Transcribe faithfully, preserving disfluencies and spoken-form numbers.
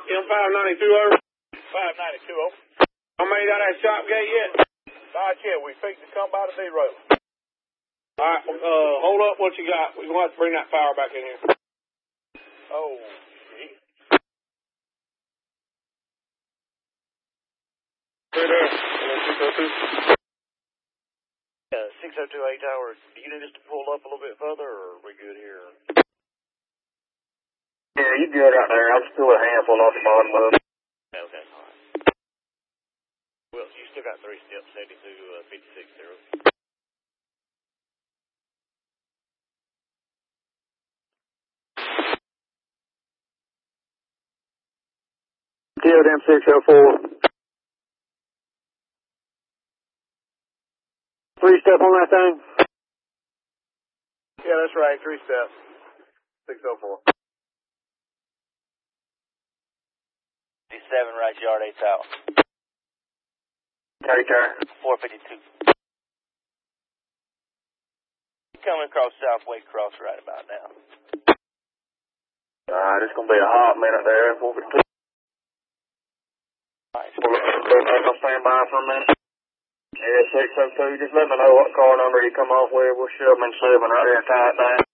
M five ninety-two over. five ninety-two over. I made out that shop gate yet? Not yet. We fixed to come by the D-road. All right, uh, hold up what you got. We're going to have to bring that power back in here. Oh, gee. Right there. six oh two. Uh, six oh two, eight towers. Do you need us to pull up a little bit further, or are we good here? Yeah, you good out there. I'll just do a handful off the bottom of it. Okay, all right. Well, you still got three steps, seventy-two, uh, fifty-six, zero. Killed M six oh four. Three step on that thing? Yeah, that's right. Three steps. six oh four. fifty-seven, right yard, eight out. Take care. four fifty-two. Coming across Southway Cross right about now. Alright, it's going to be a hot minute there. four fifty-two. Alright. I'll stand by for a minute. Yeah, six oh two. Just let me know what car number you come off with. We'll shove them in seven right there, tie it down.